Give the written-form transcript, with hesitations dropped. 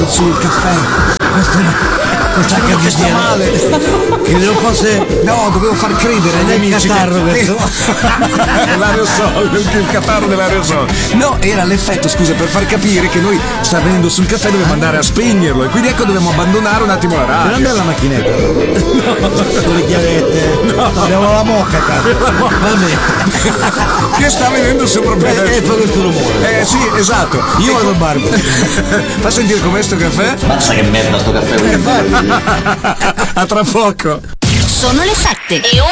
sul caffè. Questa che sta male. Che non fosse. No, dovevo far credere agli amici catarro, l'aerosol, il catarro dell'aerosol. No, era l'effetto, scusa, per far capire che noi sta venendo sul caffè, dovevamo andare a spegnerlo e quindi ecco dobbiamo abbandonare un attimo la radio. Non andare la macchinetta. No. Con le chiavette. No. Abbiamo la mocca, cazzo. Vabbè. Che sta venendo su proprio adesso. Fa questo rumore. Sì, esatto. Io vado al bar. Fa sentire com'è sto caffè? Mazza che merda sto caffè. A tra poco. Sono le 7 e